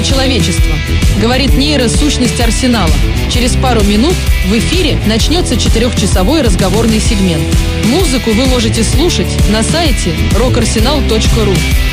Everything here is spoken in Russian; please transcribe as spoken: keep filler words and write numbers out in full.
за человечество, говорит нейросущность Арсенала. Через пару минут в эфире начнется четырехчасовой разговорный сегмент. Музыку вы можете слушать на сайте рок арсенал точка ру.